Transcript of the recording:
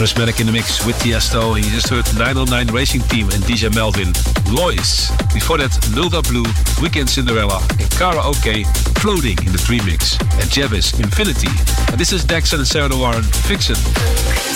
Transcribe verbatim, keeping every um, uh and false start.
Prismatic in the mix with Tiesto, and you just heard nine oh nine Racing Team and D J Melvin, Lois. Before that, Nilda Blue, Weekend Cinderella, and Karaoke, Floating in the Dream Mix, and Javis, Infinity. And this is Daxon and Sarah Warren, Vixen.